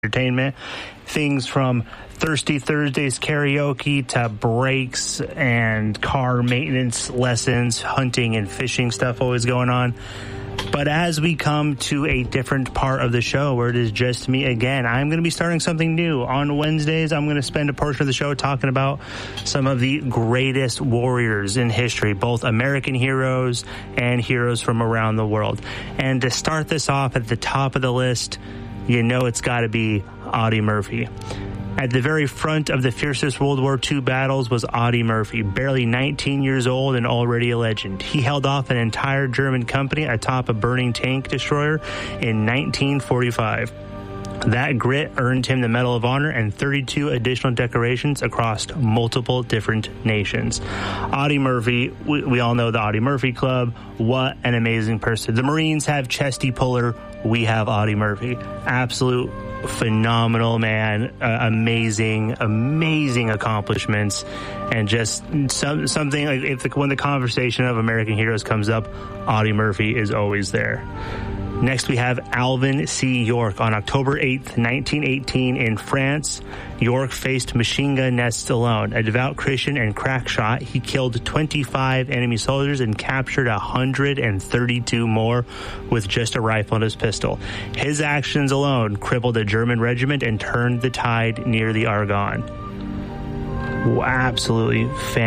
entertainment. Things from Thirsty Thursdays karaoke to breaks and car maintenance lessons, hunting and fishing stuff always going on. But as we come to a different part of the show where it is just me again, I'm going to be starting something new. On Wednesdays, I'm going to spend a portion of the show talking about some of the greatest warriors in history, both American heroes and heroes from around the world. And to start this off at the top of the list, you know it's got to be Audie Murphy. At the very front of the fiercest World War II battles was Audie Murphy, barely 19 years old and already a legend. He held off an entire German company atop a burning tank destroyer in 1945. That grit earned him the Medal of Honor and 32 additional decorations across multiple different nations. Audie Murphy, we all know the Audie Murphy Club. What an amazing person. The Marines have Chesty Puller. We have Audie Murphy. Absolute phenomenal man, amazing accomplishments, and just something like when the conversation of American heroes comes up, Audie Murphy is always there. Next, we have Alvin C. York. On October 8th, 1918, in France, York faced machine gun nests alone. A devout Christian and crack shot, he killed 25 enemy soldiers and captured 132 more with just a rifle and his pistol. His actions alone crippled a German regiment and turned the tide near the Argonne. Absolutely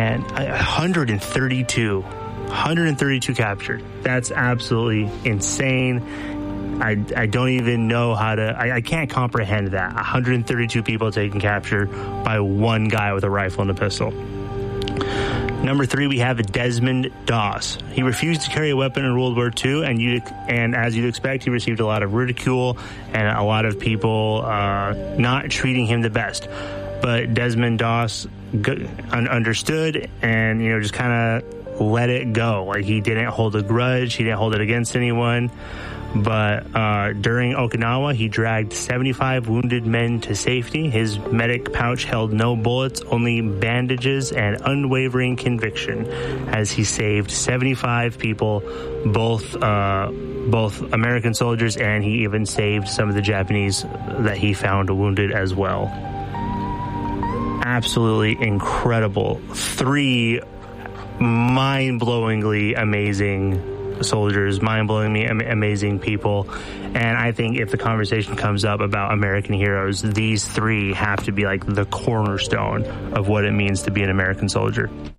132 captured. That's absolutely insane. I don't even know how to... I can't comprehend that. 132 people taken capture by one guy with a rifle and a pistol. Number 3, we have Desmond Doss. He refused to carry a weapon in World War II, and as you'd expect, he received a lot of ridicule and a lot of people not treating him the best. But Desmond Doss understood and, just kind of let it go. Like, he didn't hold a grudge. He didn't hold it against anyone. But during Okinawa, he dragged 75 wounded men to safety. His medic pouch held no bullets, only bandages and unwavering conviction, as he saved 75 people, both American soldiers, and he even saved some of the Japanese that he found wounded as well. Absolutely incredible. 3 mind-blowingly amazing soldiers, mind-blowingly amazing people. And I think if the conversation comes up about American heroes, these 3 have to be like the cornerstone of what it means to be an American soldier.